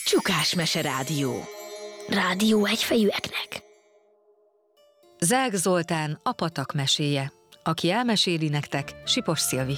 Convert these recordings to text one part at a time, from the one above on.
Csukás Mese Rádió. Rádió egyfejűeknek. Zelk Zoltán, a patak meséje. Aki elmeséli nektek, Sipos Szilvi.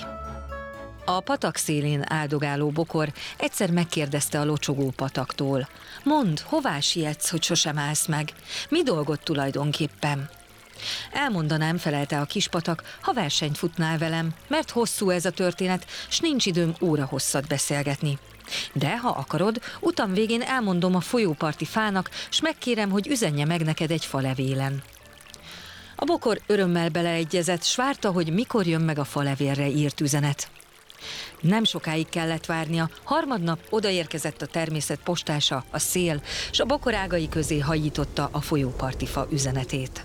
A patak szélén áldogáló bokor egyszer megkérdezte a locsogó pataktól: mondd, hová sietsz, hogy sosem állsz meg? Mi dolgod tulajdonképpen? Elmondanám, felelte a kispatak, ha versenyt futnál velem, mert hosszú ez a történet, s nincs időm óra hosszat beszélgetni. De ha akarod, utam végén elmondom a folyóparti fának, s megkérem, hogy üzenje meg neked egy falevélen. A bokor örömmel beleegyezett, s várta, hogy mikor jön meg a falevélre írt üzenet. Nem sokáig kellett várnia, harmadnap odaérkezett a természet postása, a szél, s a bokor ágai közé hajította a folyóparti fa üzenetét.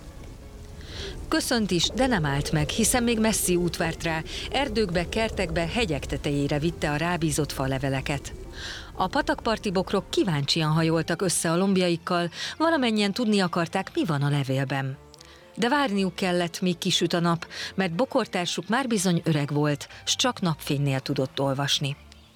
Köszönt is, de nem állt meg, hiszen még messzi út várt rá, erdőkbe, kertekbe, hegyek tetejére vitte a rábízott faleveleket. A patakparti bokrok kíváncsian hajoltak össze a lombjaikkal, valamennyien tudni akarták, mi van a levélben. De várniuk kellett, míg kisüt a nap, mert bokortársuk már bizony öreg volt, s csak napfénynél tudott olvasni.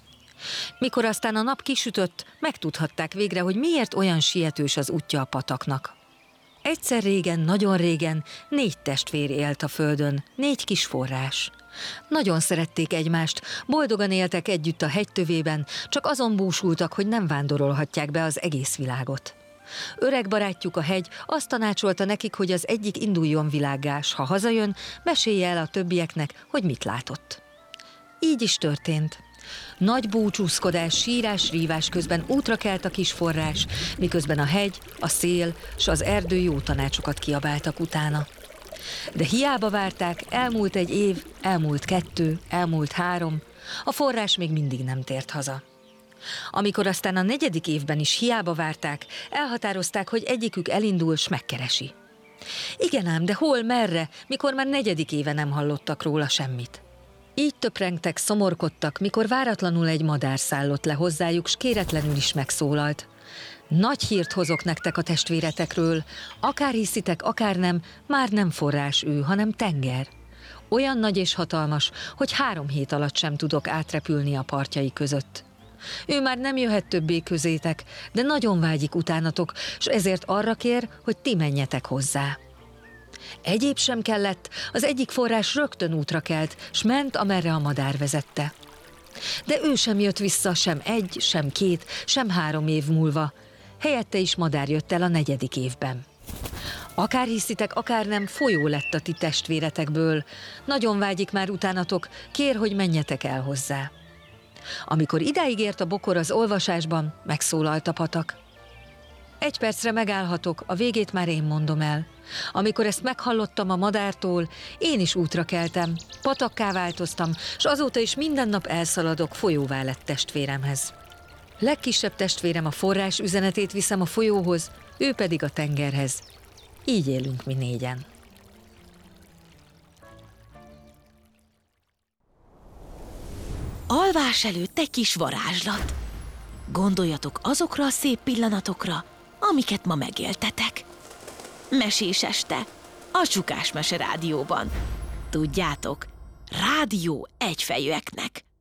Mikor aztán a nap kisütött, megtudhatták végre, hogy miért olyan sietős az útja a pataknak. Egyszer régen, nagyon régen 4 testvér élt a földön, 4 kis forrás. Nagyon szerették egymást, boldogan éltek együtt a hegytövében, csak azon búsultak, hogy nem vándorolhatják be az egész világot. Öreg barátjuk a hegy azt tanácsolta nekik, hogy az egyik induljon világgá, s ha hazajön, mesélje el a többieknek, hogy mit látott. Így is történt. Nagy búcsúzkodás, sírás, rívás közben útra kelt a kis forrás, miközben a hegy, a szél s az erdő jó tanácsokat kiabáltak utána. De hiába várták, elmúlt 1 év, elmúlt 2, elmúlt 3, a forrás még mindig nem tért haza. Amikor aztán a 4. évben is hiába várták, elhatározták, hogy egyikük elindul s megkeresi. Igen ám, de hol, merre, mikor már 4. éve nem hallottak róla semmit. Így töprengtek, szomorkodtak, mikor váratlanul egy madár szállott le hozzájuk, s kéretlenül is megszólalt. Nagy hírt hozok nektek a testvéretekről, akár hiszitek, akár nem, már nem forrás ő, hanem tenger. Olyan nagy és hatalmas, hogy 3 hét alatt sem tudok átrepülni a partjai között. Ő már nem jöhet többé közétek, de nagyon vágyik utánatok, s ezért arra kér, hogy ti menjetek hozzá. Egyéb sem kellett, az egyik forrás rögtön útra kelt, s ment, amerre a madár vezette. De ő sem jött vissza sem 1, sem 2, sem 3 év múlva. Helyette is madár jött el a 4. évben. Akár hiszitek, akár nem, folyó lett a ti testvéretekből. Nagyon vágyik már utánatok, kér, hogy menjetek el hozzá. Amikor idáig ért a bokor az olvasásban, megszólalt a patak. 1 percre megállhatok, a végét már én mondom el. Amikor ezt meghallottam a madártól, én is útra keltem, patakká változtam, s azóta is minden nap elszaladok folyóvá lett testvéremhez. Legkisebb testvérem a forrás üzenetét viszem a folyóhoz, ő pedig a tengerhez. Így élünk mi 4-en. Alvás előtt egy kis varázslat. Gondoljatok azokra a szép pillanatokra, amiket ma megéltetek. Mesés este, a Csukás Mese Rádióban. Tudjátok, rádió egyfejűeknek.